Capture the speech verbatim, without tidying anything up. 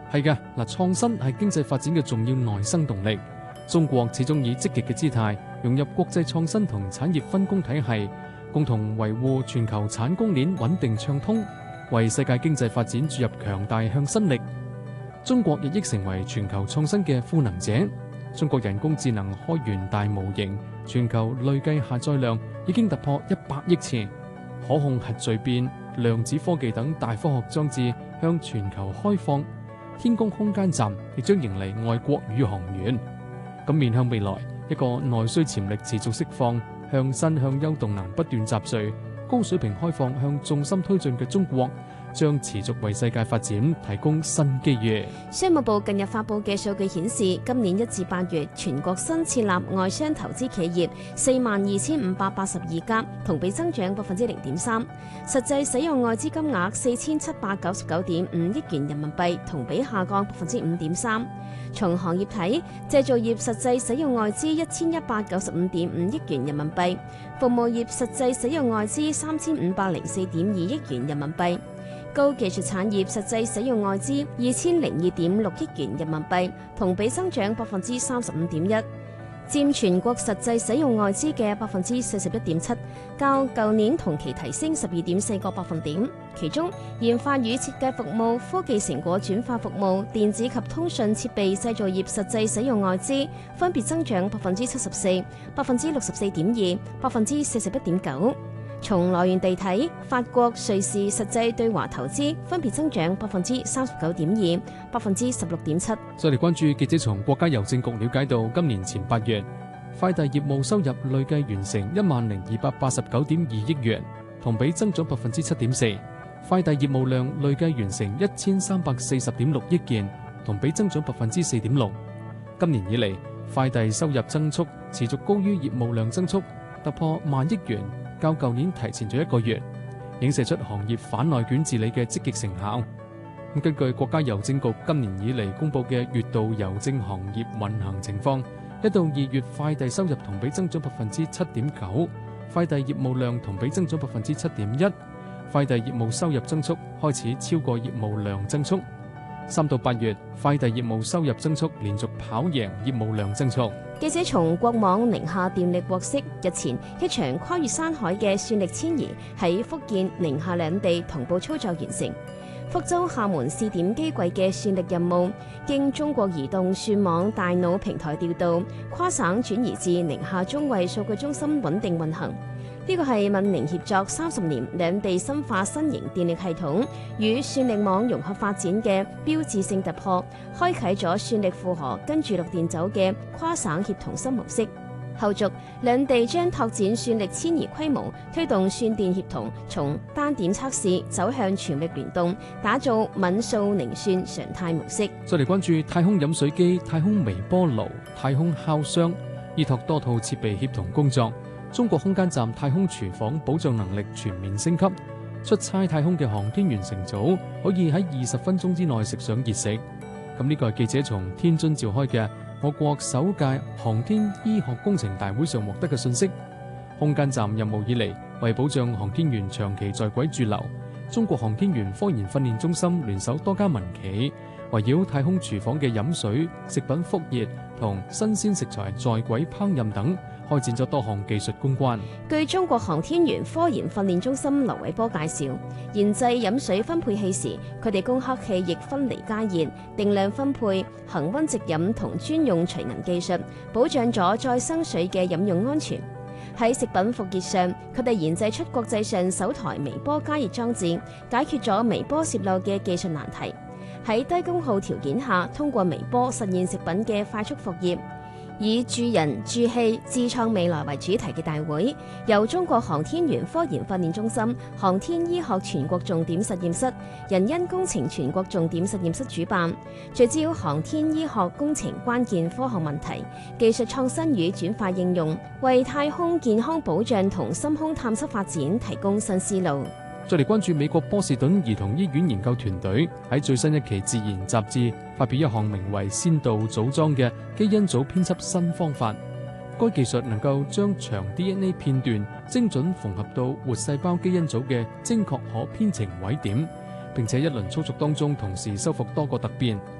係嘅，嗱，創新係經濟發展嘅重要內生動力。中國始終以積極嘅姿態融入國際創新同產業分工體系，共同維護全球產供鏈穩定暢通，為世界經濟發展注入強大向心力。中國日益成為全球創新嘅賦能者。中國人工智能開源大模型全球累計下載量已經突破一百億次，可控核聚變、量子科技等大科學裝置向全球開放，天宮空間站亦將迎嚟外國宇航員。咁面向未來，一個內需潛力持續釋放、向新向優動能不斷集聚、高水平開放向重心推進嘅中國，將持續為世界發展提供新機遇。 商務部近日發布嘅數據顯示，今年一至八月，全國新設立外商投資企業四萬二千五百八十二家，同比增長百分之零點三，實際使用外資金額四千七百九十九點五億元人民幣，同比下降百分之五點三。從行業睇，製造業實際使用外資一千一百九十五點五億元人民幣，服務業實際使用外資三千五百零四點二億元人民幣。高技術產業實際使用外資二千零二點六億元人民幣，同比增長百分之三十五點一，佔全國實際使用外資嘅百分之四十一點七，較舊年同期提升十二點四個百分點。其中，研發與設計服務、科技成果轉化服務、電子及通訊設備製造業實際使用外資分別增長百分之七十四、百分之六十四點二、百分之四十一點九。從來源地睇，法國、瑞士實際對華投資分別增長百分之三十九點二、百分之十六點七。 再嚟關注記者從國家郵政局了解到，今年前八月快遞業務收入累計完成一萬零二百八十九點二億元，同比增長百分之七點四。快遞業務量累計完成一千三百四十點六億件，同比增長百分之四點六。今年以嚟，快遞收入增速持續高於業務量增速，突破萬億元。較舊年提前咗一個月，映射出行業反內卷治理嘅積極成效。根據國家郵政局今年以嚟公佈嘅月度郵政行業運行情況，一到二月快遞收入同比增長百分之七點九，快遞業務量同比增長百分之七點一，快遞業務收入增速開始超過業務量增速。三到八月，快遞業務收入增速連續跑贏業務量增速。 記者從國網寧夏電力獲悉，日前一場跨越山海嘅算力遷移喺福建、寧夏兩地同步操作完成。福州廈門試點機櫃嘅算力任務，經中國移動算網大腦平台調度，跨省轉移至寧夏中衛數據中心穩定運行。呢個係閩寧協作三十年，兩地深化新型電力系統與算力網融合發展嘅標誌性突破，開啟咗算力負荷跟住綠電走嘅跨省協同新模式。後續兩地將拓展算力遷移規模，推動算電協同從單點測試走向全域聯動，打造岷數寧算常態模式。 再嚟關注太空飲水機、太空微波爐、太空烤箱，依託多套設備協同工作。中國空間站太空廚房保障能力全面升級，出差太空嘅航天員乘組可以喺二十分鐘之內食上熱食。咁呢個係記者從天津召開嘅我國首屆航天醫學工程大會上獲得嘅信息。空間站任務以嚟，為保障航天員長期在軌駐留，中國航天員科研訓練中心聯手多家民企，圍繞太空廚房嘅飲水、食品復熱同新鮮食材在軌烹飪等，開展咗多項技術攻關。 據中國航天員科研訓練中心劉偉波介紹，研製飲水分配器時，佢哋攻克氣液分離加熱、定量分配、恒溫直飲同專用除銀技術，保障咗再生水嘅飲用安全。喺食品復熱上，佢哋研製出國際上首台微波加熱裝置，解決咗微波泄漏嘅技術難題。喺低功耗條件下，通過微波實現食品嘅快速復熱。以助人助氣自創未來為主題嘅大會，由中國航天員科研訓練中心、航天醫學全國重點實驗室、人因工程全國重點實驗室主辦，聚焦航天醫學工程關鍵科學問題、技術創新與轉化應用，為太空健康保障同深空探測發展提供新思路。 再嚟關注美國波士頓兒童醫院研究團隊喺最新一期《自然》雜誌發表一項名為先導組裝嘅基因組編輯新方法。該技術能夠將長 D N A 片段精準縫合到活細胞基因組嘅精確可編程位點，並且一輪操作當中同時修復多個突變，